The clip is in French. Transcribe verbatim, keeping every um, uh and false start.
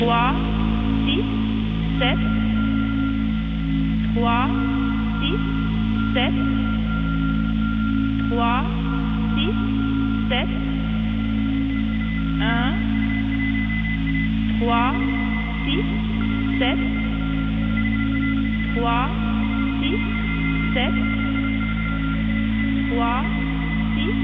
trois, six, sept, trois, six, sept, trois, six, sept, un, trois, six, sept, trois, six, sept, trois,